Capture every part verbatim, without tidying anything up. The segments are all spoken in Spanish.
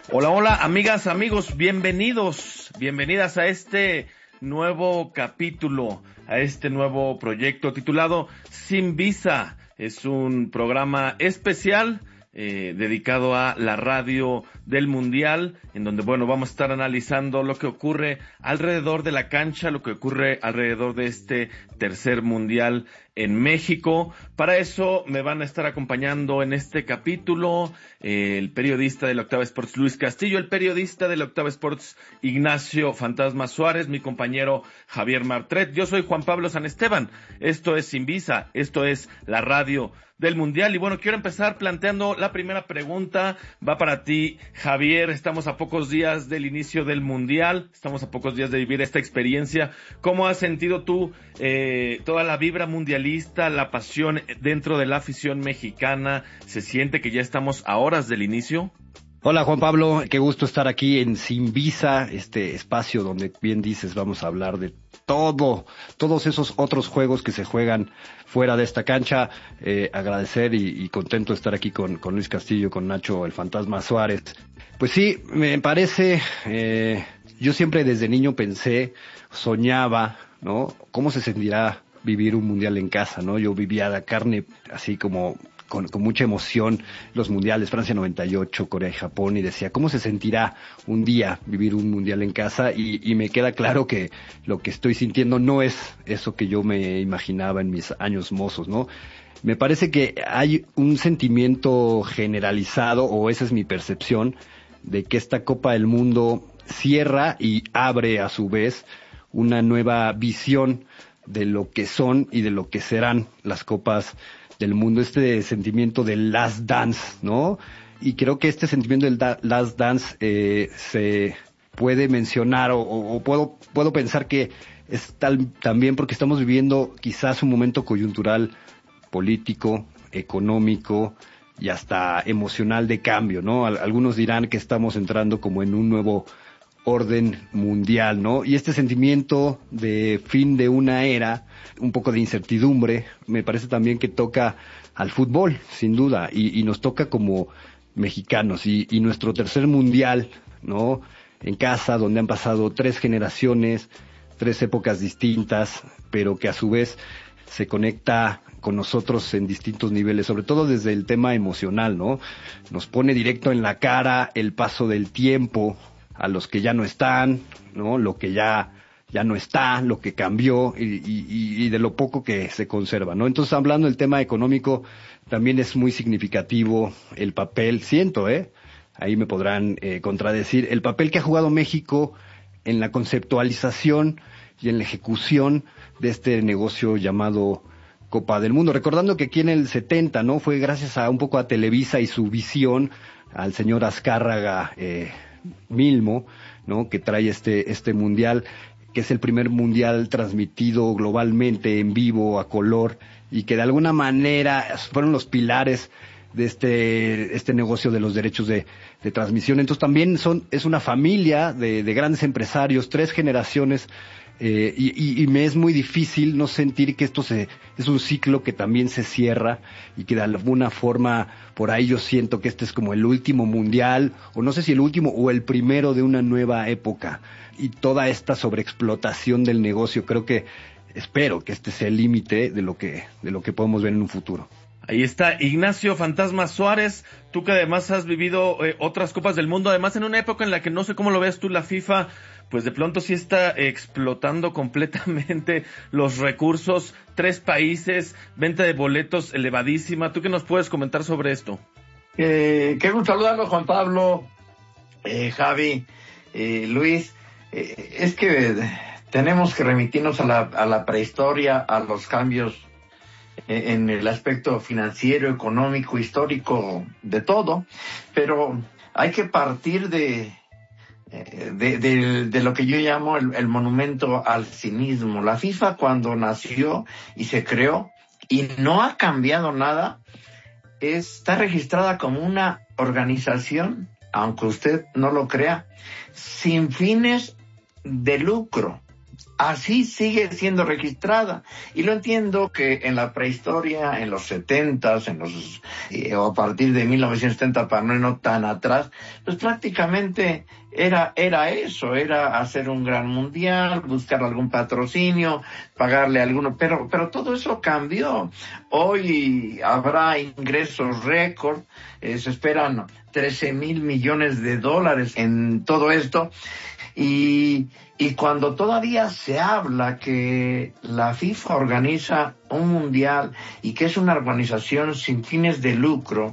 Hola, hola, amigas, amigos, bienvenidos, bienvenidas a este nuevo capítulo, a este nuevo proyecto titulado Sin Visa. Es un programa especial eh, dedicado a la radio del Mundial, en donde, bueno, vamos a estar analizando lo que ocurre alrededor de la cancha, lo que ocurre alrededor de este tercer Mundial en México. Para eso me van a estar acompañando en este capítulo eh, el periodista de la Octava Sports Luis Castillo, el periodista de la Octava Sports Ignacio Fantasma Suárez, mi compañero Javier Martret. Yo soy Juan Pablo San Esteban. Esto es Sin Visa, esto es la radio del Mundial. Y bueno, quiero empezar planteando la primera pregunta. Va para ti, Javier. Estamos a pocos días del inicio del Mundial, estamos a pocos días de vivir esta experiencia. ¿Cómo has sentido tú eh, toda la vibra mundialista, la pasión dentro de la afición mexicana? ¿Se siente que ya estamos a horas del inicio? Hola Juan Pablo, qué gusto estar aquí en Sin Visa, este espacio donde bien dices vamos a hablar de todo, todos esos otros juegos que se juegan fuera de esta cancha. Eh, agradecer y, y contento de estar aquí con, con Luis Castillo, con Nacho el Fantasma Suárez. Pues sí, me parece, eh, yo siempre desde niño pensé, soñaba, ¿no? ¿Cómo se sentirá vivir un mundial en casa, no? Yo vivía de carne así como Con, con mucha emoción los mundiales, Francia noventa y ocho, Corea y Japón, y decía, ¿cómo se sentirá un día vivir un mundial en casa? Y, y me queda claro que lo que estoy sintiendo no es eso que yo me imaginaba en mis años mozos, ¿no? Me parece que hay un sentimiento generalizado, o esa es mi percepción, de que esta Copa del Mundo cierra y abre a su vez una nueva visión de lo que son y de lo que serán las copas del mundo, este sentimiento del last dance, ¿no? Y creo que este sentimiento del da- last dance eh, se puede mencionar o, o puedo puedo pensar que es tal, también porque estamos viviendo quizás un momento coyuntural político, económico y hasta emocional de cambio, ¿no? Al- algunos dirán que estamos entrando como en un nuevo orden mundial, ¿no? Y este sentimiento de fin de una era, un poco de incertidumbre, me parece también que toca al fútbol, sin duda, y, y nos toca como mexicanos, y, y nuestro tercer mundial, ¿no? En casa, donde han pasado tres generaciones, tres épocas distintas, pero que a su vez se conecta con nosotros en distintos niveles, sobre todo desde el tema emocional, ¿no? Nos pone directo en la cara el paso del tiempo, a los que ya no están, ¿no? Lo que ya ya no está, lo que cambió y, y, y de lo poco que se conserva, ¿no? Entonces, hablando del tema económico, también es muy significativo el papel, siento, ¿eh? Ahí me podrán eh, contradecir, el papel que ha jugado México en la conceptualización y en la ejecución de este negocio llamado Copa del Mundo. Recordando que aquí en el setenta, ¿no? Fue gracias a un poco a Televisa y su visión, al señor Azcárraga, eh, Milmo, ¿no? Que trae este este mundial, que es el primer mundial transmitido globalmente en vivo, a color, y que de alguna manera fueron los pilares de este este negocio de los derechos de, de transmisión. Entonces también son es una familia de, de grandes empresarios, tres generaciones, eh, y, y, y me es muy difícil no sentir que esto se es un ciclo que también se cierra y que de alguna forma por ahí yo siento que este es como el último mundial, o no sé si el último o el primero de una nueva época, y toda esta sobreexplotación del negocio, creo que espero que este sea el límite de lo que de lo que podemos ver en un futuro. Ahí está Ignacio Fantasma Suárez, tú que además has vivido eh, otras Copas del Mundo, además en una época en la que no sé cómo lo ves tú, la FIFA, pues de pronto sí está explotando completamente los recursos, tres países, venta de boletos elevadísima. ¿Tú qué nos puedes comentar sobre esto? Eh, qué gusto saludarlo, Juan Pablo, eh, Javi, eh, Luis. Eh, es que tenemos que remitirnos a la, a la prehistoria, a los cambios en el aspecto financiero, económico, histórico, de todo, pero hay que partir de, de, de, de lo que yo llamo el, el monumento al cinismo. La FIFA, cuando nació y se creó y no ha cambiado nada, está registrada como una organización, aunque usted no lo crea, sin fines de lucro. así sigue siendo registrada. Y lo entiendo que en la prehistoria, en los setentas, en los, eh, o a partir de mil novecientos setenta, para no irnos tan atrás, pues prácticamente era, era eso, era hacer un gran mundial, buscar algún patrocinio, pagarle a alguno, pero, pero todo eso cambió. Hoy habrá ingresos récord, eh, se esperan trece mil millones de dólares en todo esto. Y, y cuando todavía se habla que la FIFA organiza un mundial y que es una organización sin fines de lucro,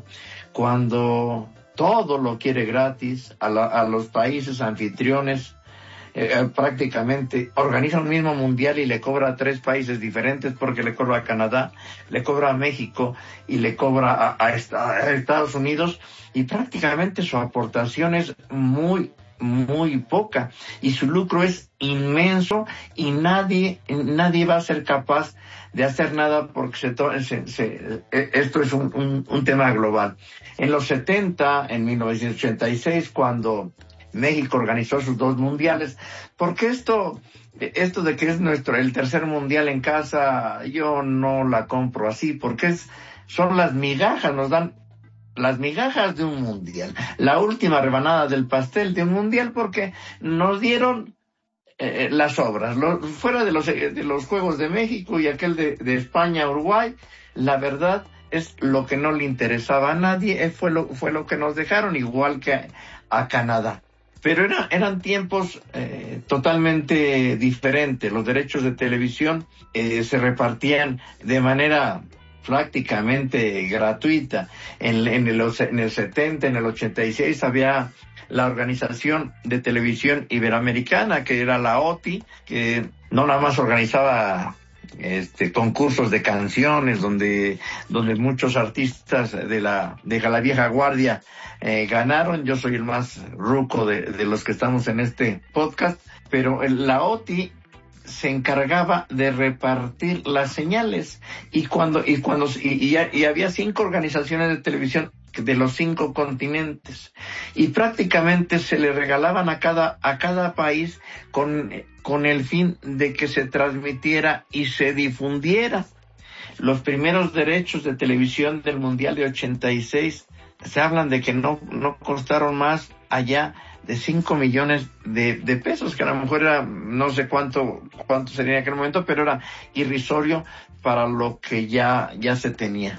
cuando todo lo quiere gratis a, la, a los países anfitriones, eh, prácticamente organiza un mismo mundial y le cobra a tres países diferentes, porque le cobra a Canadá, le cobra a México y le cobra a, a, a Estados Unidos, y prácticamente su aportación es muy muy poca y su lucro es inmenso, y nadie nadie va a ser capaz de hacer nada porque se, to- se, se esto es un, un, un tema global. En los setenta, en mil novecientos ochenta y seis, cuando México organizó sus dos mundiales, porque esto esto de que es nuestro el tercer mundial en casa, yo no la compro así, porque es son las migajas, nos dan las migajas de un mundial, la última rebanada del pastel de un mundial, porque nos dieron eh, las obras, lo, fuera de los de los Juegos de México y aquel de, de España, Uruguay, la verdad es lo que no le interesaba a nadie, eh, fue lo fue lo que nos dejaron, igual que a, a Canadá. Pero era, eran tiempos eh, totalmente diferentes. Los derechos de televisión eh, se repartían de manera prácticamente gratuita. En, en, el, en el setenta, en el ochenta y seis había la Organización de Televisión Iberoamericana, que era la O T I, que no nada más organizaba este concursos de canciones donde donde muchos artistas de la de la vieja guardia eh, ganaron. Yo soy el más ruco de, de los que estamos en este podcast, pero la O T I se encargaba de repartir las señales, y cuando y cuando y, y, y había cinco organizaciones de televisión de los cinco continentes, y prácticamente se le regalaban a cada a cada país con con el fin de que se transmitiera y se difundiera. Los primeros derechos de televisión del Mundial de ochenta y seis se hablan de que no no costaron más allá de cinco millones de, de pesos, que a lo mejor era, no sé cuánto, cuánto sería en aquel momento, pero era irrisorio para lo que ya, ya se tenía.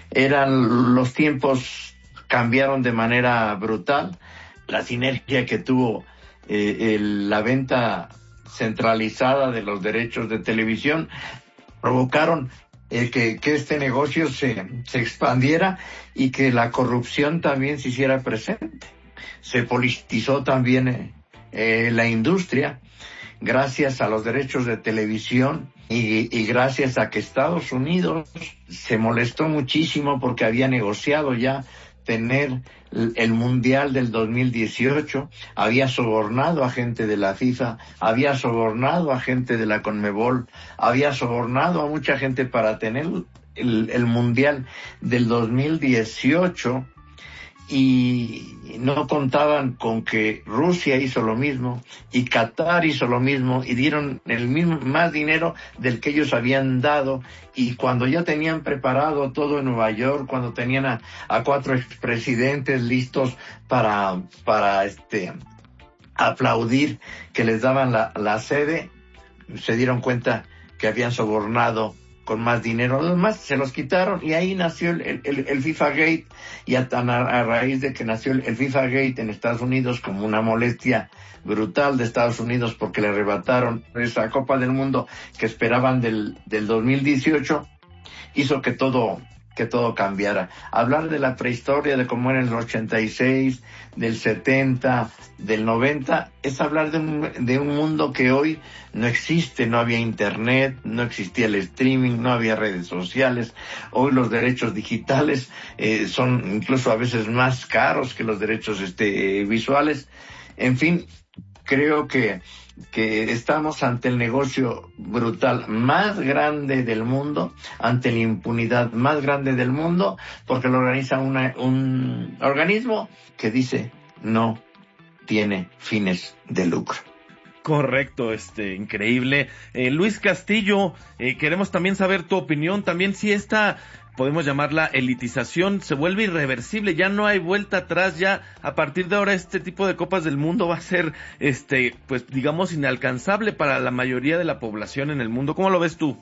Eran, los tiempos cambiaron de manera brutal. La sinergia que tuvo eh, el, la venta centralizada de los derechos de televisión provocaron eh, que, que este negocio se, se expandiera y que la corrupción también se hiciera presente. Se politizó también eh, eh, la industria gracias a los derechos de televisión y, y gracias a que Estados Unidos se molestó muchísimo porque había negociado ya tener el, el Mundial del dos mil dieciocho, había sobornado a gente de la FIFA, había sobornado a gente de la CONMEBOL, había sobornado a mucha gente para tener el, el Mundial del dos mil dieciocho. Y no contaban con que Rusia hizo lo mismo y Qatar hizo lo mismo, y dieron el mismo más dinero del que ellos habían dado. Y cuando ya tenían preparado todo en Nueva York, cuando tenían a, a cuatro expresidentes listos para para este aplaudir que les daban la, la sede, se dieron cuenta que habían sobornado con más dinero. Los demás se los quitaron, y ahí nació el, el, el FIFA Gate, y a, a raíz de que nació el, el FIFA Gate en Estados Unidos como una molestia brutal de Estados Unidos porque le arrebataron esa Copa del Mundo que esperaban del, del dos mil dieciocho, hizo que todo que todo cambiara. Hablar de la prehistoria, de cómo era en el ochenta y seis, del setenta, del noventa, es hablar de un, de un mundo que hoy no existe. No había internet, no existía el streaming, no había redes sociales. Hoy los derechos digitales eh, son incluso a veces más caros que los derechos este, visuales. En fin, creo que que estamos ante el negocio brutal más grande del mundo, ante la impunidad más grande del mundo, porque lo organiza una, un organismo que dice no tiene fines de lucro. Correcto, este, increíble. Eh, Luis Castillo, eh, queremos también saber tu opinión, también si esta, podemos llamarla elitización, se vuelve irreversible, ya no hay vuelta atrás, ya a partir de ahora este tipo de Copas del Mundo va a ser, este, pues digamos inalcanzable para la mayoría de la población en el mundo. ¿Cómo lo ves tú?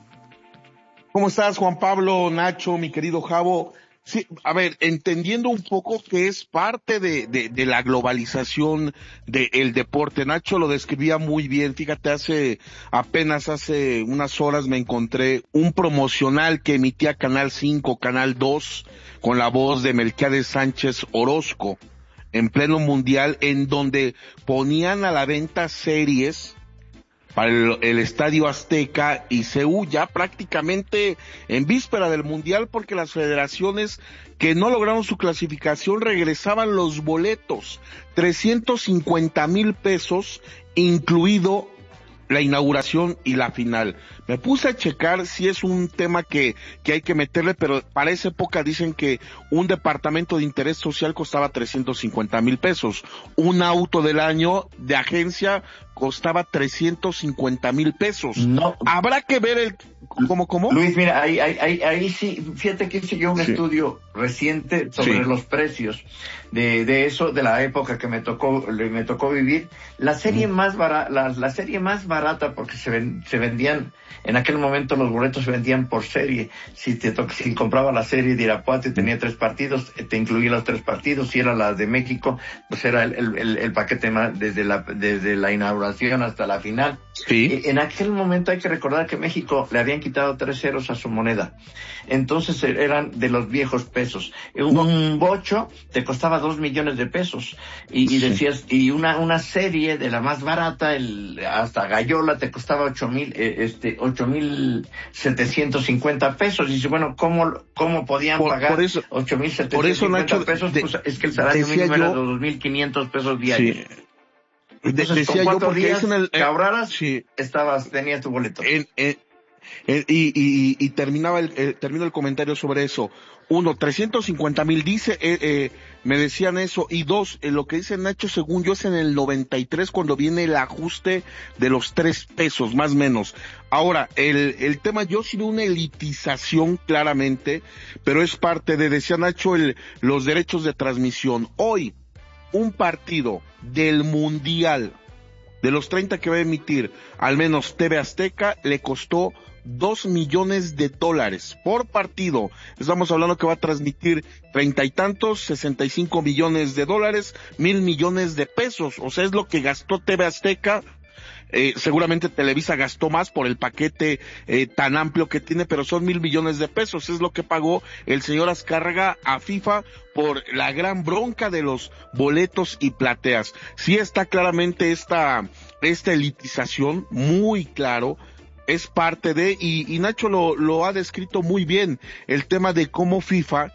¿Cómo estás, Juan Pablo, Nacho, mi querido Javo? Sí, a ver, entendiendo un poco que es parte de, de, de la globalización del deporte. Nacho lo describía muy bien. Fíjate, hace, apenas hace unas horas me encontré un promocional que emitía Canal cinco, Canal dos, con la voz de Melquiades Sánchez Orozco, en pleno mundial, en donde ponían a la venta series para el, el Estadio Azteca y C U ya prácticamente en víspera del Mundial, porque las federaciones que no lograron su clasificación regresaban los boletos, trescientos cincuenta mil pesos, incluido la inauguración y la final. Me puse a checar si es un tema que, que hay que meterle, pero para esa época dicen que un departamento de interés social costaba trescientos cincuenta mil pesos. Un auto del año de agencia costaba trescientos cincuenta mil pesos. No. Habrá que ver el, ¿cómo, cómo? Luis, mira, ahí, ahí, ahí, ahí sí, fíjate que hice yo un Sí. estudio reciente sobre Sí. los precios de, de eso, de la época que me tocó, me tocó vivir. La serie Mm. más barata, la, la serie más barata, porque se ven, se vendían, en aquel momento los boletos se vendían por serie. Si te to- si compraba la serie de Irapuato y tenía tres partidos, te incluía los tres partidos. Si era la de México, pues era el, el, el, el paquete más desde la, desde la inauguración hasta la final. Sí. En aquel momento hay que recordar que México le habían quitado tres ceros a su moneda. Entonces eran de los viejos pesos. Un bocho te costaba dos millones de pesos. Y, y decías, y una, una serie de la más barata, el, hasta Gallola te costaba ocho mil, eh, este, ocho mil setecientos cincuenta pesos. Y dice, bueno, ¿cómo, cómo podían Por- pagar por eso- ocho mil por setecientos eso, cincuenta Nacho, pesos? de- Pues es que el salario decía mínimo era yo- dos mil quinientos pesos diarios. Sí. Entonces, De- con decía yo cuatro porque días es en el, que eh, ahorraras, sí. estabas, tenías tu boleto. En, en, en- y, y, y terminaba el, eh, termino el comentario sobre eso. Uno, trescientos cincuenta mil dice, eh, eh, me decían eso. Y dos, eh, lo que dice Nacho, según yo, es en el noventa y tres cuando viene el ajuste de los tres pesos, más o menos. Ahora, el, el tema, yo sí veo una elitización claramente, pero es parte de, decía Nacho, el, los derechos de transmisión. Hoy, un partido del Mundial, de los treinta que va a emitir, al menos T V Azteca, le costó dos millones de dólares por partido. Estamos hablando que va a transmitir treinta y tantos, sesenta y cinco millones de dólares, mil millones de pesos. O sea, es lo que gastó T V Azteca. Eh, seguramente Televisa gastó más por el paquete eh, tan amplio que tiene, pero son mil millones de pesos. Es lo que pagó el señor Azcárraga a FIFA por la gran bronca de los boletos y plateas. Sí está claramente esta, esta elitización, muy claro, es parte de, y, y Nacho lo, lo ha descrito muy bien, el tema de cómo FIFA,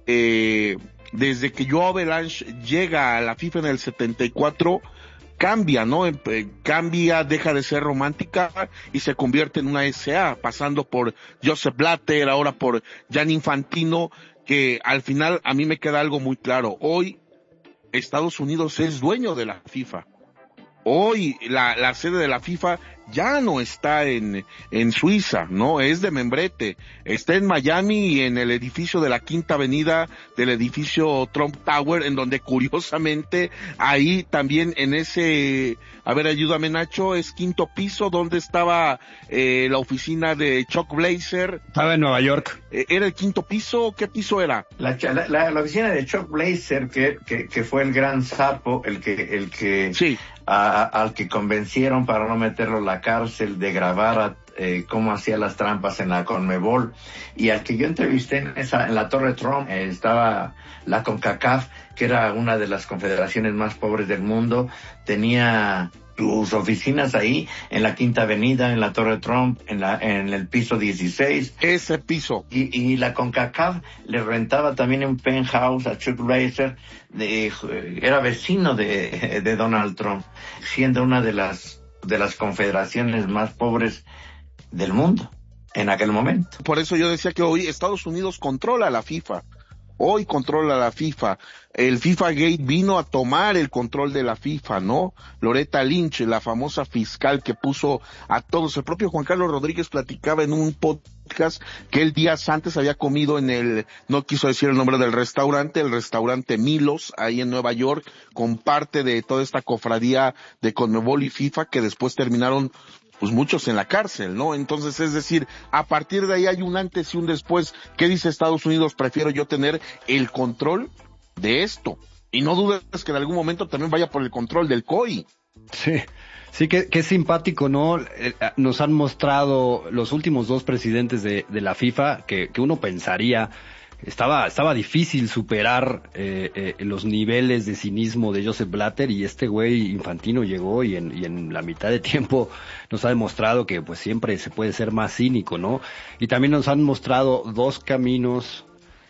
eh, desde que Joao Avalanche llega a la FIFA en el setenta y cuatro, cambia, ¿no? Eh, cambia, deja de ser romántica y se convierte en una S A, pasando por Joseph Blatter, ahora por Gianni Infantino, que al final a mí me queda algo muy claro. Hoy Estados Unidos es dueño de la FIFA. Hoy la, la sede de la FIFA ya no está en, en Suiza, ¿no? Es de membrete. Está en Miami y en el edificio de la Quinta Avenida del edificio Trump Tower, en donde curiosamente ahí también en ese, a ver, ayúdame Nacho, es quinto piso donde estaba eh, la oficina de Chuck Blazer. Estaba en Nueva York. Eh, ¿Era el quinto piso? ¿Qué piso era? La, la, la, la oficina de Chuck Blazer, que, que, que fue el gran sapo, el que, el que, Sí. a, a, al que convencieron para no meterlo a la cárcel de grabar a, eh, cómo hacía las trampas en la Conmebol, y al que yo entrevisté en esa, en la Torre Trump, eh, estaba la CONCACAF, que era una de las confederaciones más pobres del mundo, tenía sus oficinas ahí, en la Quinta Avenida, en la Torre Trump, en la, en el piso dieciséis. Ese piso. Y, y la CONCACAF le rentaba también un penthouse a Chuck Blazer, de, era vecino de, de Donald Trump, siendo una de las, de las confederaciones más pobres del mundo en aquel momento. Por eso yo decía que hoy Estados Unidos controla la FIFA. hoy controla la FIFA. El FIFA Gate vino a tomar el control de la FIFA, ¿no? Loretta Lynch, la famosa fiscal que puso a todos. El propio Juan Carlos Rodríguez platicaba en un podcast que él días antes había comido en el, no quiso decir el nombre del restaurante, el restaurante Milos, ahí en Nueva York, con parte de toda esta cofradía de Conmebol y FIFA, que después terminaron pues muchos en la cárcel, ¿no? Entonces, es decir, a partir de ahí hay un antes y un después. ¿Qué dice Estados Unidos? Prefiero yo tener el control de esto. Y no dudes que en algún momento también vaya por el control del C O I. Sí, sí, que, que es simpático, ¿no? Eh, nos han mostrado los últimos dos presidentes de, de la FIFA que, que uno pensaría Estaba, estaba difícil superar eh, eh, los niveles de cinismo de Joseph Blatter, y este güey Infantino llegó y en, y en la mitad de tiempo nos ha demostrado que pues siempre se puede ser más cínico, ¿no? Y también nos han mostrado dos caminos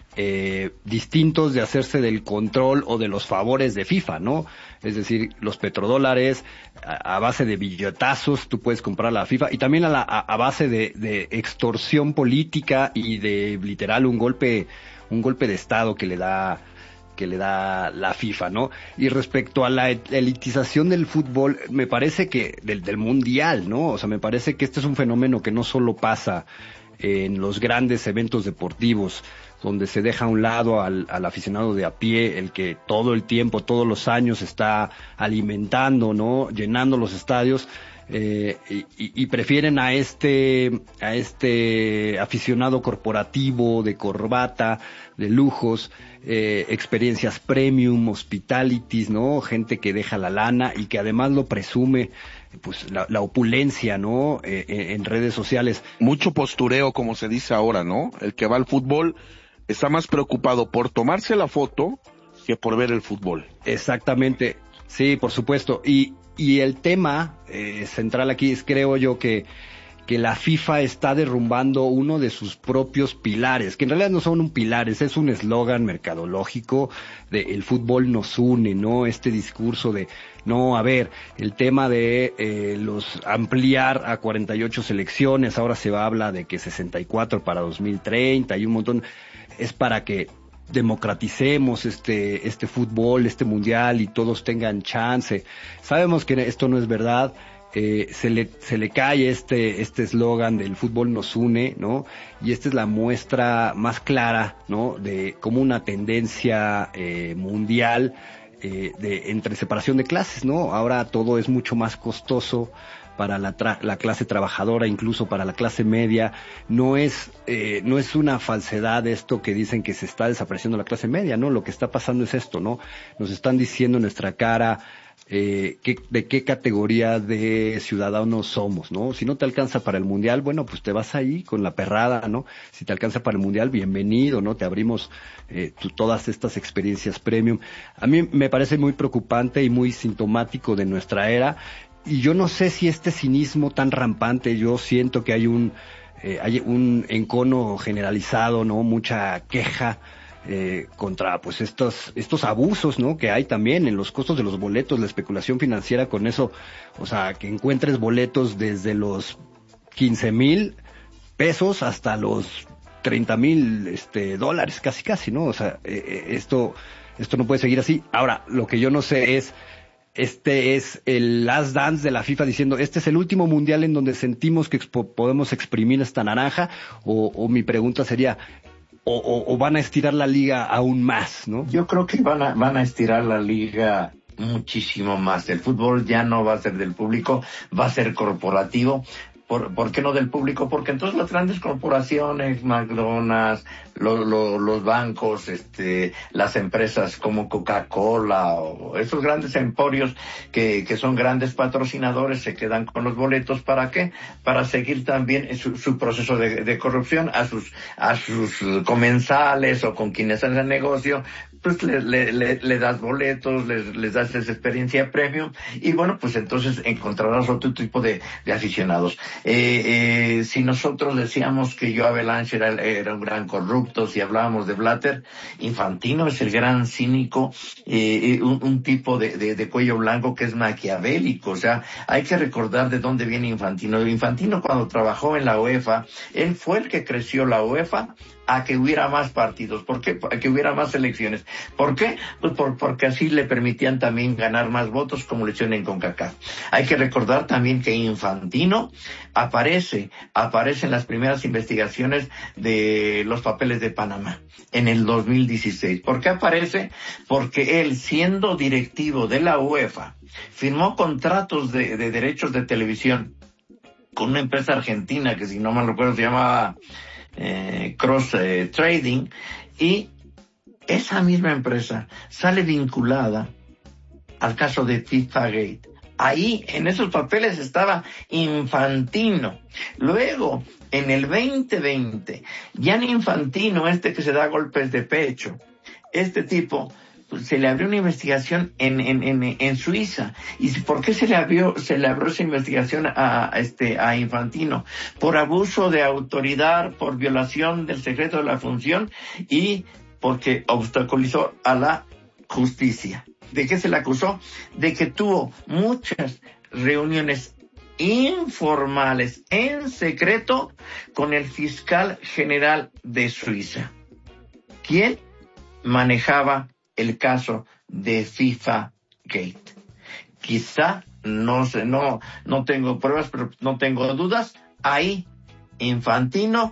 eh, distintos de hacerse del control o de los favores de FIFA, ¿no? Es decir, los petrodólares, a, a base de billetazos tú puedes comprar la FIFA, y también a, la, a, a base de, de extorsión política y de literal un golpe, un golpe de estado que le da, que le da la FIFA, ¿no? Y respecto a la elitización del fútbol, me parece que, del, del mundial, ¿no? O sea, me parece que este es un fenómeno que no solo pasa en los grandes eventos deportivos, donde se deja a un lado al, al aficionado de a pie, el que todo el tiempo, todos los años está alimentando, ¿no? Llenando los estadios, eh, y, y prefieren a este, a este aficionado corporativo de corbata, de lujos, eh, experiencias premium, hospitalities, ¿no? Gente que deja la lana y que además lo presume, pues la, la opulencia, ¿no? Eh, en redes sociales. Mucho postureo, como se dice ahora, ¿no? El que va al fútbol está más preocupado por tomarse la foto que por ver el fútbol. Exactamente, sí, por supuesto. Y, y el tema eh, central aquí es, creo yo, que que la FIFA está derrumbando uno de sus propios pilares, que en realidad no son un pilares, es un eslogan mercadológico de el fútbol nos une, ¿no? Este discurso de, no, a ver, el tema de eh, los ampliar a cuarenta y ocho selecciones, ahora se va a hablar de que sesenta y cuatro para dos mil treinta y un montón, es para que democraticemos este este fútbol, este mundial, y todos tengan chance. Sabemos que esto no es verdad. Eh, se le se le cae este este eslogan del fútbol nos une, ¿no? Y esta es la muestra más clara, ¿no? De cómo una tendencia eh, mundial eh, de entre separación de clases, ¿no? Ahora todo es mucho más costoso para la, tra- la clase trabajadora, incluso para la clase media. No es eh, no es una falsedad esto que dicen que se está desapareciendo la clase media, ¿no? Lo que está pasando es esto, ¿no? Nos están diciendo en nuestra cara eh, qué, de qué categoría de ciudadanos somos, ¿no? Si no te alcanza para el mundial, bueno, pues te vas ahí con la perrada, ¿no? Si te alcanza para el mundial, bienvenido, ¿no? Te abrimos eh, tu, todas estas experiencias premium. A mí me parece muy preocupante y muy sintomático de nuestra era. Y yo no sé si este cinismo tan rampante, yo siento que hay un eh, hay un encono generalizado, ¿no? Mucha queja eh, contra pues estos estos abusos, ¿no? Que hay también en los costos de los boletos, la especulación financiera con eso, o sea, que encuentres boletos desde los quince mil pesos hasta los treinta mil este dólares, casi casi, ¿no? O sea, eh, esto esto no puede seguir así. Ahora, lo que yo no sé es, este es el last dance de la FIFA diciendo, este es el último mundial en donde sentimos que expo- podemos exprimir esta naranja, o, o mi pregunta sería, o, o, o van a estirar la liga aún más, ¿no? Yo creo que van a, van a estirar la liga muchísimo más. El fútbol ya no va a ser del público, va a ser corporativo. ¿Por, ¿Por qué no del público? Porque entonces las grandes corporaciones, McDonald's, lo, lo, los bancos, este, las empresas como Coca-Cola o esos grandes emporios que, que son grandes patrocinadores se quedan con los boletos. ¿Para qué? Para seguir también su, su proceso de, de corrupción a sus, a sus comensales o con quienes hacen negocio. pues le, le, le, le das boletos, les, les das esa experiencia premium, y bueno, pues entonces encontrarás otro tipo de, de aficionados. Eh, eh, si nosotros decíamos que Joe Avalanche era, era un gran corrupto, si hablábamos de Blatter, Infantino es el gran cínico, eh, un, un tipo de, de, de cuello blanco que es maquiavélico. O sea, hay que recordar de dónde viene Infantino. Infantino, cuando trabajó en la UEFA, él fue el que creció la UEFA a que hubiera más partidos. ¿Por qué? A que hubiera más elecciones. ¿Por qué? Pues por, porque así le permitían también ganar más votos, como lo hicieron en CONCACAF. Hay que recordar también que Infantino aparece, aparece en las primeras investigaciones de los papeles de Panamá en el dos mil dieciséis. ¿Por qué aparece? Porque él, siendo directivo de la UEFA, firmó contratos de, de derechos de televisión con una empresa argentina que, si no mal recuerdo, se llamaba Eh, Cross eh, Trading, y esa misma empresa sale vinculada al caso de FIFA Gate. Ahí, en esos papeles, estaba Infantino. Luego, en el veinte veinte, Gianni Infantino, este que se da golpes de pecho, este tipo, se le abrió una investigación en, en, en, en Suiza. ¿Y por qué se le abrió, se le abrió esa investigación a, a este, a Infantino? Por abuso de autoridad, por violación del secreto de la función y porque obstaculizó a la justicia. ¿De qué se le acusó? De que tuvo muchas reuniones informales en secreto con el fiscal general de Suiza. ¿Quién manejaba el caso de FIFA Gate? Quizá, no sé, no, no tengo pruebas, pero no tengo dudas, ahí Infantino,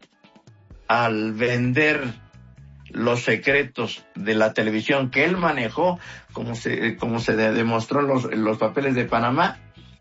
al vender los secretos de la televisión que él manejó, como se, como se demostró en los, en los papeles de Panamá,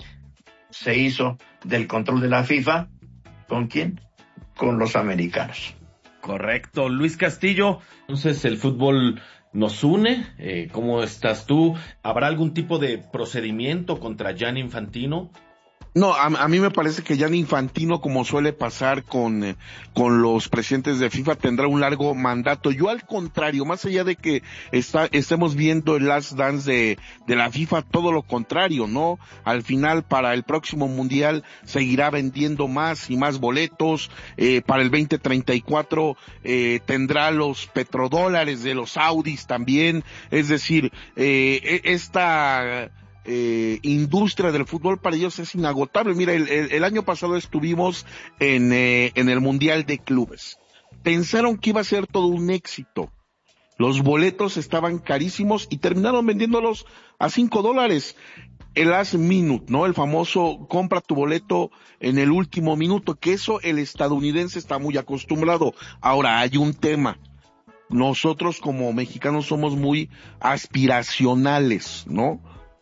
se hizo del control de la FIFA. ¿Con quién? Con los americanos. Correcto. Luis Castillo, entonces el fútbol nos une. Eh, ¿Cómo estás tú? ¿Habrá algún tipo de procedimiento contra Gianni Infantino? No, a, a mí me parece que Gianni Infantino, como suele pasar con, eh, con los presidentes de FIFA, tendrá un largo mandato. Yo, al contrario, más allá de que está, estemos viendo el Last Dance de, de la FIFA, todo lo contrario, ¿no? Al final, para el próximo Mundial, seguirá vendiendo más y más boletos. Eh, para el veinte treinta y cuatro, eh, tendrá los petrodólares de los saudis también. Es decir, eh, esta... Eh, industria del fútbol para ellos es inagotable. Mira, el, el, el año pasado estuvimos en, eh, en el Mundial de Clubes. Pensaron que iba a ser todo un éxito. Los boletos estaban carísimos y terminaron vendiéndolos a cinco dólares. El last minute, ¿no? El famoso compra tu boleto en el último minuto, que eso el estadounidense está muy acostumbrado. Ahora, hay un tema. Nosotros como mexicanos somos muy aspiracionales, ¿no?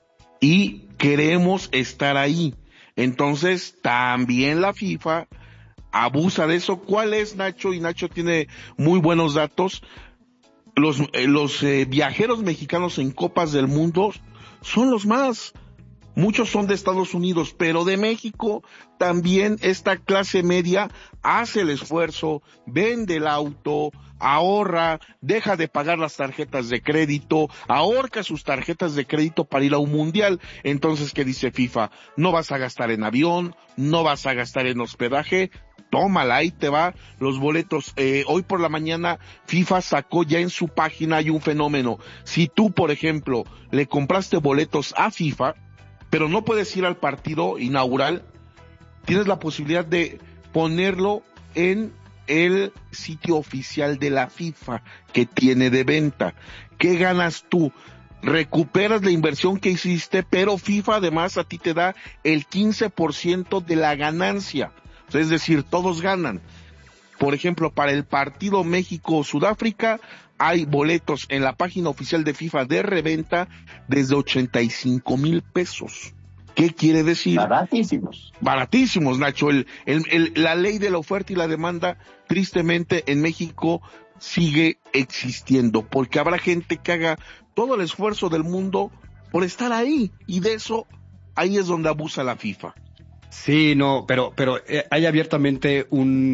Y queremos estar ahí. Entonces, también la FIFA abusa de eso. ¿Cuál es, Nacho? Y Nacho tiene muy buenos datos. Los, eh, los eh, viajeros mexicanos en Copas del Mundo son los más. Muchos son de Estados Unidos, pero de México también esta clase media hace el esfuerzo, vende el auto, ahorra, deja de pagar las tarjetas de crédito, ahorca sus tarjetas de crédito para ir a un mundial. Entonces, ¿qué dice FIFA? No vas a gastar en avión, no vas a gastar en hospedaje, tómala, ahí te va los boletos. Eh, hoy por la mañana FIFA sacó ya en su página, hay un fenómeno. Si tú, por ejemplo, le compraste boletos a FIFA, pero no puedes ir al partido inaugural, tienes la posibilidad de ponerlo en el sitio oficial de la FIFA que tiene de venta. ¿Qué ganas tú? Recuperas la inversión que hiciste, pero FIFA además a ti te da el quince por ciento de la ganancia. Es decir, todos ganan. Por ejemplo, para el partido México-Sudáfrica hay boletos en la página oficial de FIFA de reventa desde ochenta y cinco mil pesos. ¿Qué quiere decir? Baratísimos. Baratísimos, Nacho. El, el, el, la ley de la oferta y la demanda, tristemente, en México sigue existiendo, porque habrá gente que haga todo el esfuerzo del mundo por estar ahí, y de eso, ahí es donde abusa la FIFA. Sí, no, pero, pero eh, hay abiertamente un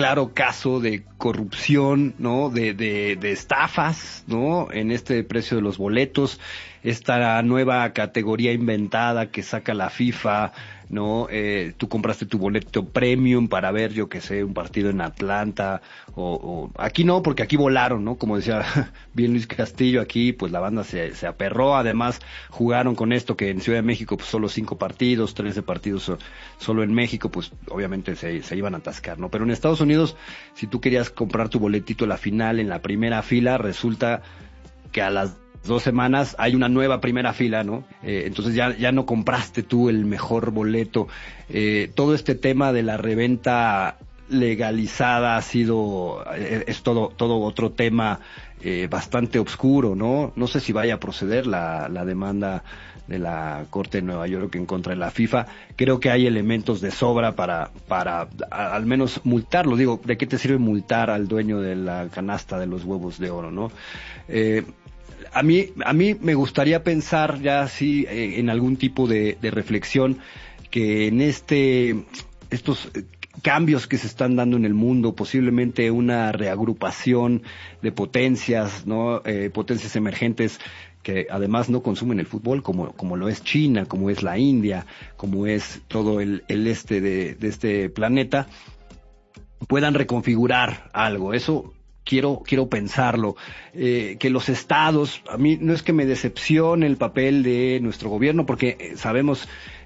claro caso de corrupción, ¿no? De, de, de estafas, ¿no? En este precio de los boletos, esta nueva categoría inventada que saca la FIFA, ¿no? Eh, tú compraste tu boleto premium para ver, yo que sé, un partido en Atlanta, o, o aquí no, porque aquí volaron, ¿no? Como decía bien Luis Castillo, aquí pues la banda se, se aperró, además jugaron con esto que en Ciudad de México pues solo cinco partidos, trece partidos so, solo en México, pues obviamente se, se iban a atascar, ¿no? Pero en Estados Unidos, si tú querías comprar tu boletito a la final en la primera fila, resulta que a las dos semanas hay una nueva primera fila, ¿no? Eh, entonces ya ya no compraste tú el mejor boleto. Eh, todo este tema de la reventa legalizada ha sido, eh, es todo todo otro tema eh, bastante oscuro, ¿no? No sé si vaya a proceder la, la demanda de la Corte de Nueva York en contra de la FIFA. Creo que hay elementos de sobra para para a, al menos multarlo. Digo, ¿de qué te sirve multar al dueño de la canasta de los huevos de oro, no? Eh, A mí, a mí me gustaría pensar ya así eh, en algún tipo de, de reflexión que en este, estos cambios que se están dando en el mundo, posiblemente una reagrupación de potencias, ¿no? Eh, potencias emergentes que además no consumen el fútbol como, como lo es China, como es la India, como es todo el, el este de, de este planeta, puedan reconfigurar algo. Eso quiero quiero pensarlo, eh, que los estados, a mí no es que me decepcione el papel de nuestro gobierno, porque sabemos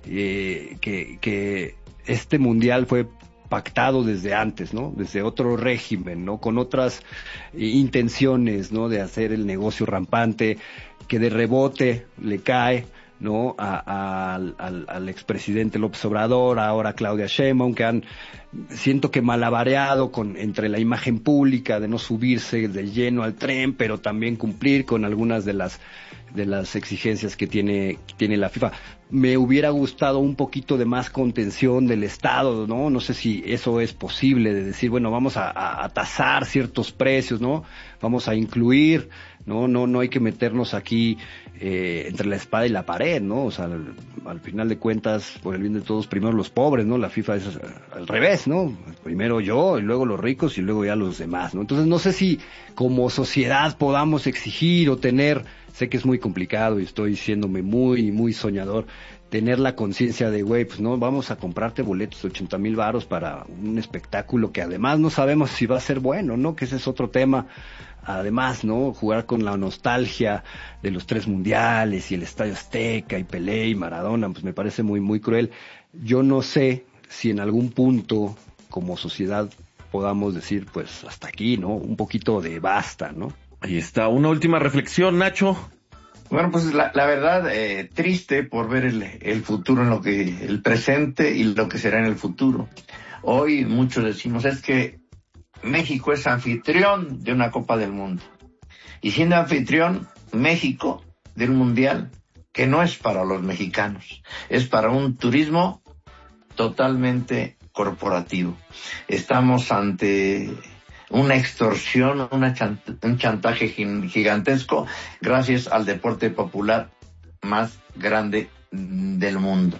eh, que, que este mundial fue pactado desde antes, ¿no? Desde otro régimen, ¿no? Con otras eh, intenciones, ¿no? De hacer el negocio rampante, que de rebote le cae, ¿no? A, a, al, al expresidente López Obrador, ahora Claudia Sheinbaum, que han, siento que malabareado con, entre la imagen pública de no subirse de lleno al tren, pero también cumplir con algunas de las, de las exigencias que tiene, que tiene la FIFA. Me hubiera gustado un poquito de más contención del Estado, ¿no? No sé si eso es posible, de decir, bueno, vamos a, a, a tasar ciertos precios, ¿no? Vamos a incluir, ¿no? No, no hay que meternos aquí eh, entre la espada y la pared, ¿no? O sea, al, al final de cuentas, por el bien de todos, primero los pobres, ¿no? La FIFA es al revés, ¿no? Primero yo, y luego los ricos, y luego ya los demás, ¿no? Entonces, no sé si como sociedad podamos exigir o tener, sé que es muy complicado y estoy siéndome muy, muy soñador, tener la conciencia de, güey, pues no, vamos a comprarte boletos de ochenta mil varos para un espectáculo que además no sabemos si va a ser bueno, ¿no? Que ese es otro tema. Además, ¿no? Jugar con la nostalgia de los tres mundiales y el Estadio Azteca y Pelé y Maradona, pues me parece muy, muy cruel. Yo no sé si en algún punto, como sociedad, podamos decir, pues hasta aquí, ¿no? Un poquito de basta, ¿no? Ahí está. Una última reflexión, Nacho. Bueno, pues la, la verdad, eh, triste por ver el, el futuro en lo que, el presente y lo que será en el futuro. Hoy muchos decimos, es que México es anfitrión de una Copa del Mundo. Y siendo anfitrión, México, del Mundial, que no es para los mexicanos, es para un turismo totalmente corporativo. Estamos ante una extorsión, una chant- un chantaje gigantesco gracias al deporte popular más grande del mundo.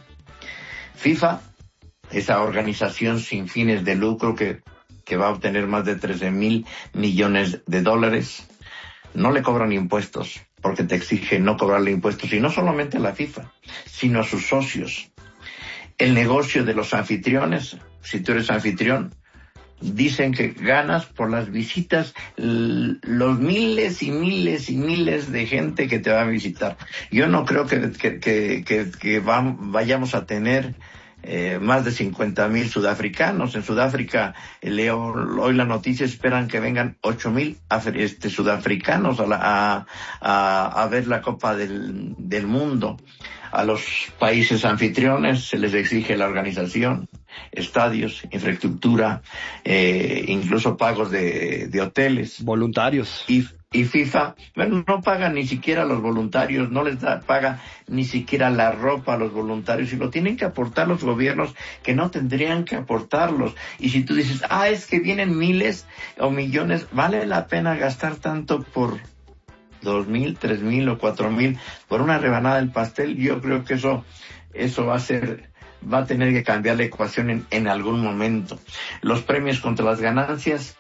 FIFA, esa organización sin fines de lucro que, que va a obtener más de trece mil millones de dólares, no le cobran impuestos porque te exige no cobrarle impuestos, y no solamente a la FIFA, sino a sus socios. El negocio de los anfitriones, si tú eres anfitrión, dicen que ganas por las visitas, l- los miles y miles y miles de gente que te va a visitar. Yo no creo que, que, que, que, que va, vayamos a tener eh, más de cincuenta mil sudafricanos. En Sudáfrica, eh, leo hoy la noticia, esperan que vengan ocho mil este, sudafricanos a, la, a, a, a ver la Copa del, del Mundo. A los países anfitriones se les exige la organización, estadios, infraestructura, eh, incluso pagos de, de hoteles. Voluntarios. Y, y FIFA, bueno, no paga ni siquiera a los voluntarios, no les da, paga ni siquiera la ropa a los voluntarios, y lo tienen que aportar los gobiernos que no tendrían que aportarlos. Y si tú dices, ah, es que vienen miles o millones, ¿vale la pena gastar tanto por dos mil, tres mil o cuatro mil por una rebanada del pastel? Yo creo que eso, eso va a ser va a tener que cambiar la ecuación en, en algún momento. Los premios contra las ganancias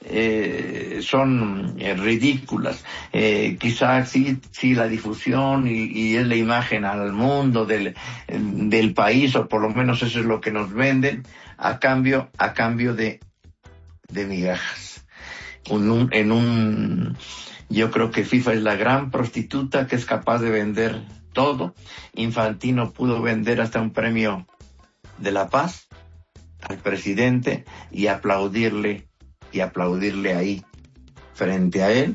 eh, son eh, ridículas. Eh, quizás sí, sí la difusión y, y es la imagen al mundo del, del país, o por lo menos eso es lo que nos venden, a cambio, a cambio de, de migajas. Un, un, en un, yo creo que FIFA es la gran prostituta que es capaz de vender todo. Infantino pudo vender hasta un premio de la paz al presidente y aplaudirle y aplaudirle ahí frente a él,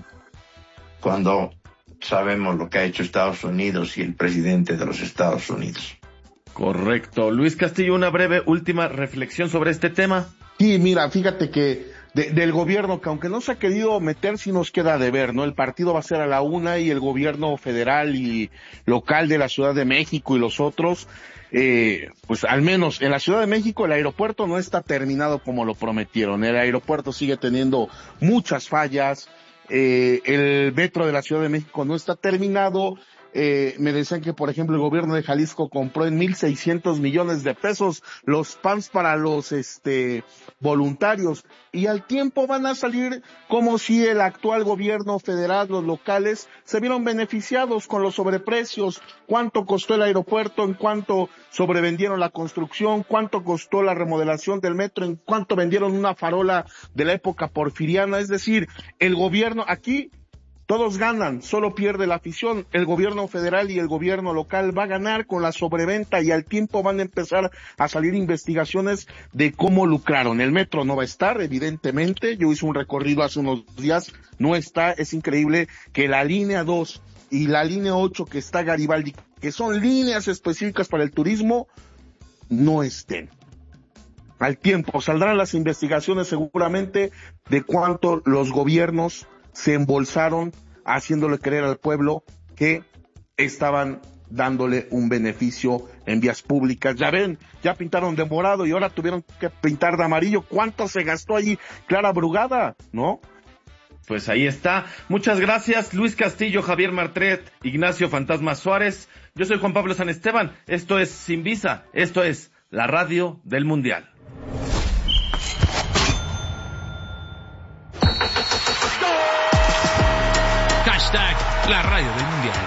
cuando sabemos lo que ha hecho Estados Unidos y el presidente de los Estados Unidos. Correcto. Luis Castillo, una breve última reflexión sobre este tema. Sí, mira, fíjate que de, del gobierno, que aunque no se ha querido meter, sí nos queda de ver, ¿no? El partido va a ser a la una y el gobierno federal y local de la Ciudad de México y los otros, eh, pues al menos en la Ciudad de México el aeropuerto no está terminado como lo prometieron. El aeropuerto sigue teniendo muchas fallas, eh, el metro de la Ciudad de México no está terminado. Eh, me decían que, por ejemplo, el gobierno de Jalisco compró en mil seiscientos millones de pesos los P A Ms para los este voluntarios, y al tiempo van a salir como si el actual gobierno federal, los locales, se vieron beneficiados con los sobreprecios. ¿Cuánto costó el aeropuerto? ¿En cuánto sobrevendieron la construcción? ¿Cuánto costó la remodelación del metro? ¿En cuánto vendieron una farola de la época porfiriana? Es decir, el gobierno aquí, todos ganan, solo pierde la afición. El gobierno federal y el gobierno local va a ganar con la sobreventa, y al tiempo van a empezar a salir investigaciones de cómo lucraron. El metro no va a estar, evidentemente. Yo hice un recorrido hace unos días, no está. Es increíble que la línea dos y la línea ocho que está Garibaldi, que son líneas específicas para el turismo, no estén. Al tiempo saldrán las investigaciones seguramente de cuánto los gobiernos se embolsaron haciéndole creer al pueblo que estaban dándole un beneficio en vías públicas. Ya ven, ya pintaron de morado y ahora tuvieron que pintar de amarillo. ¿Cuánto se gastó allí Clara Brugada? ¿No? Pues ahí está. Muchas gracias, Luis Castillo, Javier Martret, Ignacio Fantasma Suárez. Yo soy Juan Pablo San Esteban. Esto es Sin Visa. Esto es la radio del Mundial. Hashtag la radio del Mundial.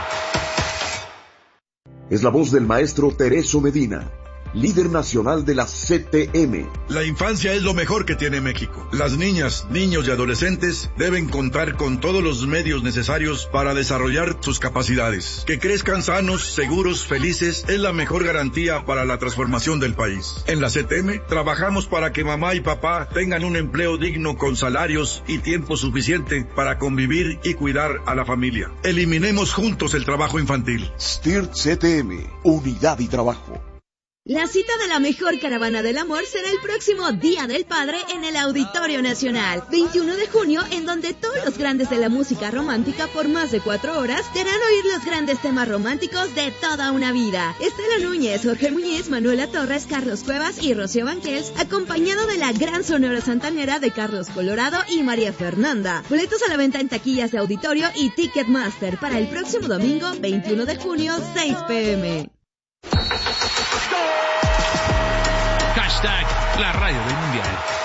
Es la voz del maestro Tereso Medina, líder nacional de la C T M. La infancia es lo mejor que tiene México. Las niñas, niños y adolescentes deben contar con todos los medios necesarios para desarrollar sus capacidades. Que crezcan sanos, seguros, felices es la mejor garantía para la transformación del país. En la C T M trabajamos para que mamá y papá tengan un empleo digno con salarios y tiempo suficiente para convivir y cuidar a la familia. Eliminemos juntos el trabajo infantil. S T I R C T M, Unidad y Trabajo. La cita de la mejor caravana del amor será el próximo Día del Padre en el Auditorio Nacional, veintiuno de junio, en donde todos los grandes de la música romántica por más de cuatro horas te harán oír los grandes temas románticos de toda una vida. Estela Núñez, Jorge Muñiz, Manuela Torres, Carlos Cuevas y Rocío Banquels, acompañado de la gran sonora santanera de Carlos Colorado y María Fernanda. Boletos a la venta en taquillas de Auditorio y Ticketmaster para el próximo domingo, veintiuno de junio, seis pe eme. Hashtag la radio del Mundial.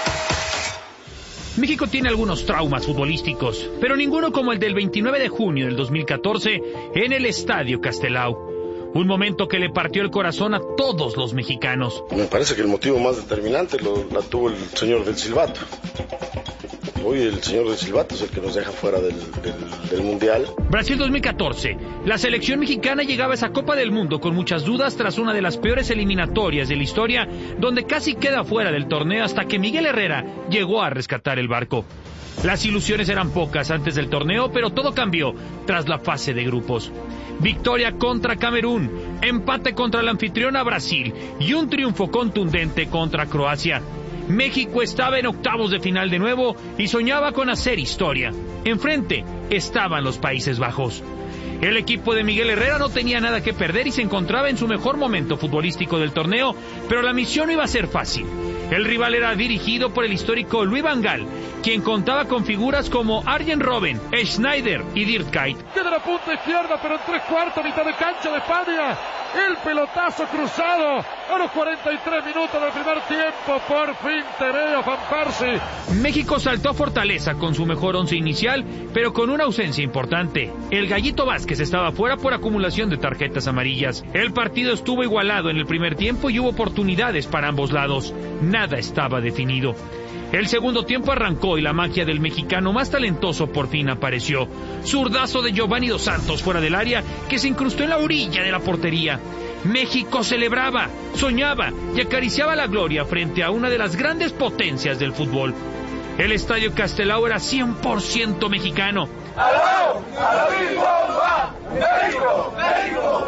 México tiene algunos traumas futbolísticos, pero ninguno como el del veintinueve de junio del dos mil catorce en el Estadio Castelao. Un momento que le partió el corazón a todos los mexicanos. Me parece que el motivo más determinante lo, la tuvo el señor del silbato. Hoy el señor del silbato es el que nos deja fuera del, del, del Mundial. Brasil dos mil catorce. La selección mexicana llegaba a esa Copa del Mundo con muchas dudas tras una de las peores eliminatorias de la historia, donde casi queda fuera del torneo hasta que Miguel Herrera llegó a rescatar el barco. Las ilusiones eran pocas antes del torneo, pero todo cambió tras la fase de grupos. Victoria contra Camerún, empate contra la anfitriona Brasil y un triunfo contundente contra Croacia. México estaba en octavos de final de nuevo y soñaba con hacer historia. Enfrente estaban los Países Bajos. El equipo de Miguel Herrera no tenía nada que perder y se encontraba en su mejor momento futbolístico del torneo, pero la misión no iba a ser fácil. El rival era dirigido por el histórico Louis van Gaal, quien contaba con figuras como Arjen Robben, Schneider y Dirk Kuyt. Queda la punta izquierda, pero en tres cuartos, mitad de cancha de España. El pelotazo cruzado a los cuarenta y tres minutos del primer tiempo. Por fin te veo, Van Persie. México saltó a fortaleza con su mejor once inicial, pero con una ausencia importante. El Gallito Vázquez estaba fuera por acumulación de tarjetas amarillas. El partido estuvo igualado en el primer tiempo y hubo oportunidades para ambos lados. Nada estaba definido. El segundo tiempo arrancó y la magia del mexicano más talentoso por fin apareció. Zurdazo de Giovanni Dos Santos fuera del área que se incrustó en la orilla de la portería. México celebraba, soñaba y acariciaba la gloria frente a una de las grandes potencias del fútbol. El Estadio Castelao era cien por ciento mexicano. ¡Aló! ¡Aló! ¡México! ¡México!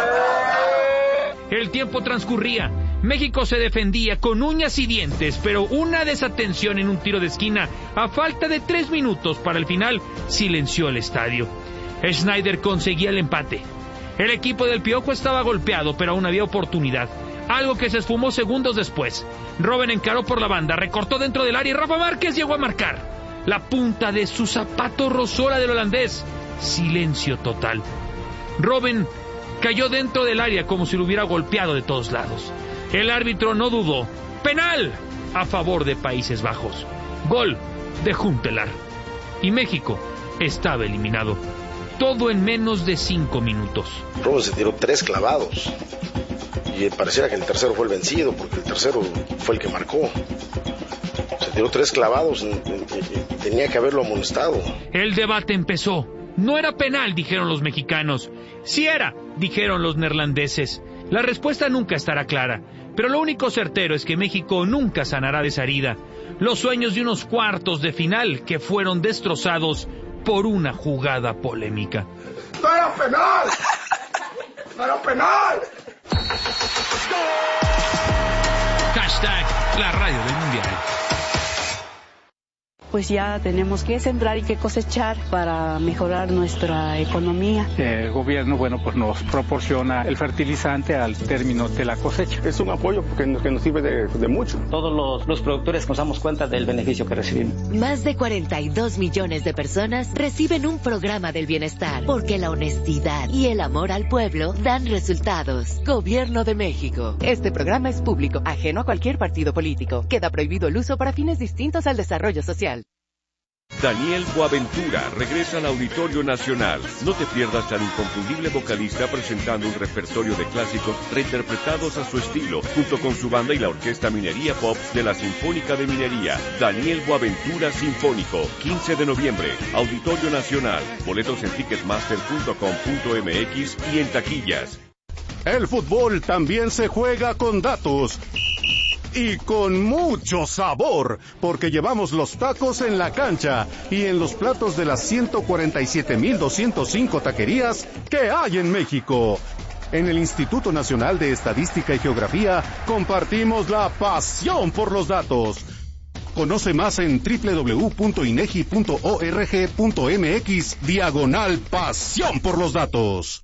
El tiempo transcurría. México se defendía con uñas y dientes, pero una desatención en un tiro de esquina, a falta de tres minutos para el final, silenció el estadio. Schneider conseguía el empate. El equipo del Piojo estaba golpeado, pero aún había oportunidad, algo que se esfumó segundos después. Robben encaró por la banda, recortó dentro del área y Rafa Márquez llegó a marcar. La punta de su zapato rozó la del holandés. Silencio total. Robben cayó dentro del área como si lo hubiera golpeado de todos lados. El árbitro no dudó. ¡Penal! A favor de Países Bajos. Gol de Huntelaar. Y México estaba eliminado. Todo en menos de cinco minutos. Robben se tiró tres clavados. Y pareciera que el tercero fue el vencido, porque el tercero fue el que marcó. Se tiró tres clavados y, y, y tenía que haberlo amonestado. El debate empezó. No era penal, dijeron los mexicanos. Sí era, dijeron los neerlandeses. La respuesta nunca estará clara, pero lo único certero es que México nunca sanará de esa herida. Los sueños de unos cuartos de final que fueron destrozados por una jugada polémica. ¡No era penal! ¡No era penal! Hashtag la radio del mundial. Pues ya tenemos que sembrar y que cosechar para mejorar nuestra economía. El gobierno, bueno, pues nos proporciona el fertilizante al término de la cosecha. Es un apoyo porque nos, que nos sirve de, de mucho. Todos los, los productores nos damos cuenta del beneficio que recibimos. Más de cuarenta y dos millones de personas reciben un programa del bienestar, porque la honestidad y el amor al pueblo dan resultados. Gobierno de México. Este programa es público, ajeno a cualquier partido político. Queda prohibido el uso para fines distintos al desarrollo social. Daniel Boaventura regresa al Auditorio Nacional. No te pierdas al inconfundible vocalista presentando un repertorio de clásicos reinterpretados a su estilo, junto con su banda y la Orquesta Minería Pop de la Sinfónica de Minería. Daniel Boaventura Sinfónico, quince de noviembre, Auditorio Nacional. Boletos en ticketmaster punto com punto m x y en taquillas. El fútbol también se juega con datos. Y con mucho sabor, porque llevamos los tacos en la cancha y en los platos de las ciento cuarenta y siete mil doscientos cinco taquerías que hay en México. En el Instituto Nacional de Estadística y Geografía compartimos la pasión por los datos. Conoce más en doble u doble u doble u punto inegi punto org punto m x diagonal pasión por los datos.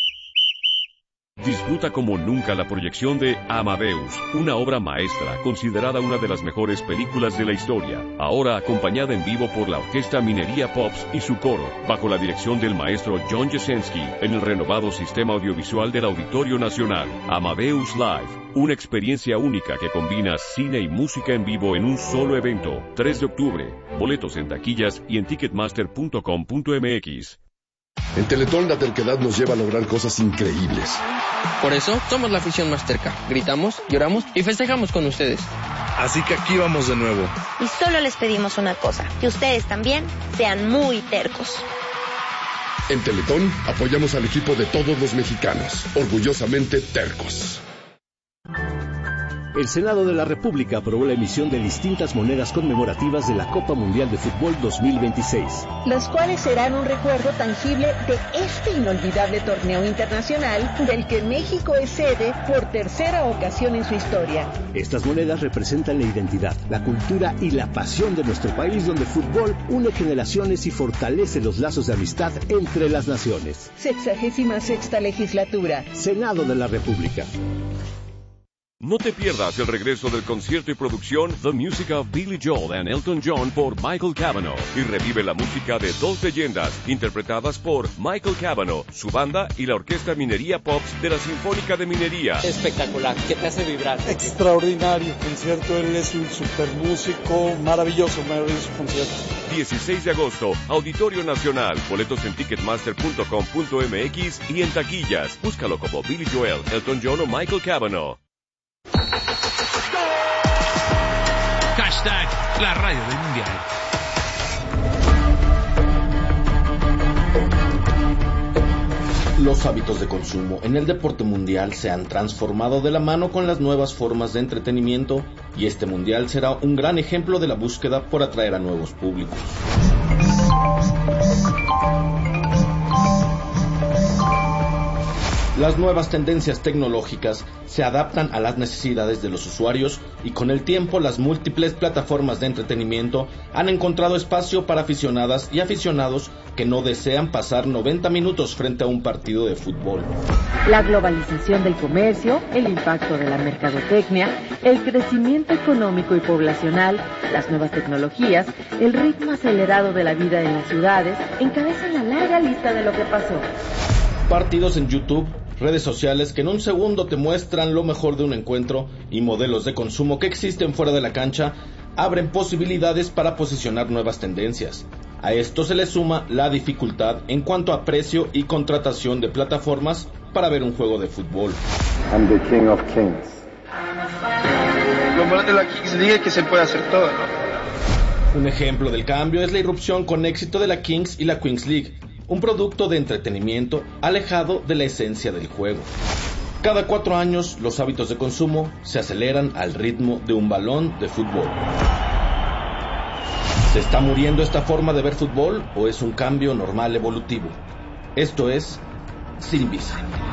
Disfruta como nunca la proyección de Amadeus, una obra maestra considerada una de las mejores películas de la historia, ahora acompañada en vivo por la Orquesta Minería Pops y su coro, bajo la dirección del maestro John Jasenski, en el renovado sistema audiovisual del Auditorio Nacional. Amadeus Live, una experiencia única que combina cine y música en vivo en un solo evento. tres de octubre, boletos en taquillas y en ticketmaster punto com punto m x. En Teletón la terquedad nos lleva a lograr cosas increíbles. Por eso somos la afición más terca. Gritamos, lloramos y festejamos con ustedes. Así que aquí vamos de nuevo. Y solo les pedimos una cosa, que ustedes también sean muy tercos. En Teletón apoyamos al equipo de todos los mexicanos, orgullosamente tercos. El Senado de la República aprobó la emisión de distintas monedas conmemorativas de la Copa Mundial de Fútbol dos mil veintiséis. Las cuales serán un recuerdo tangible de este inolvidable torneo internacional del que México es sede por tercera ocasión en su historia. Estas monedas representan la identidad, la cultura y la pasión de nuestro país, donde el fútbol une generaciones y fortalece los lazos de amistad entre las naciones. Sexagésima sexta legislatura. Senado de la República. No te pierdas el regreso del concierto y producción The Music of Billy Joel and Elton John por Michael Cavanaugh y revive la música de dos leyendas interpretadas por Michael Cavanaugh, su banda y la Orquesta Minería Pops de la Sinfónica de Minería. Espectacular, que te hace vibrar. Extraordinario concierto, él es un super músico, maravilloso, maravilloso concierto. dieciséis de agosto, Auditorio Nacional, boletos en ticketmaster punto com punto m x y en taquillas. Búscalo como Billy Joel, Elton John o Michael Cavanaugh. Hashtag la radio del mundial. Los hábitos de consumo en el deporte mundial se han transformado de la mano con las nuevas formas de entretenimiento y este mundial será un gran ejemplo de la búsqueda por atraer a nuevos públicos. Las nuevas tendencias tecnológicas se adaptan a las necesidades de los usuarios y con el tiempo las múltiples plataformas de entretenimiento han encontrado espacio para aficionadas y aficionados que no desean pasar noventa minutos frente a un partido de fútbol. La globalización del comercio, el impacto de la mercadotecnia, el crecimiento económico y poblacional, las nuevas tecnologías, el ritmo acelerado de la vida en las ciudades encabezan la larga lista de lo que pasó. Partidos en YouTube, redes sociales que en un segundo te muestran lo mejor de un encuentro y modelos de consumo que existen fuera de la cancha abren posibilidades para posicionar nuevas tendencias. A esto se le suma la dificultad en cuanto a precio y contratación de plataformas para ver un juego de fútbol. I'm the king of kings. Lo malo de la Kings League es que se puede hacer todo, ¿no? Un ejemplo del cambio es la irrupción con éxito de la Kings y la Queens League, un producto de entretenimiento alejado de la esencia del juego. Cada cuatro años, los hábitos de consumo se aceleran al ritmo de un balón de fútbol. ¿Se está muriendo esta forma de ver fútbol o es un cambio normal evolutivo? Esto es Sin Visa.